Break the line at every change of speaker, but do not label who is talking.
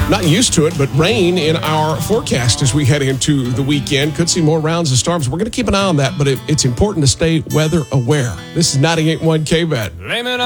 Not used to it, but rain in our forecast as we head into the weekend. Could see more rounds of storms. We're going to keep an eye on that, but it's important to stay weather aware. This is 98.1 KBET.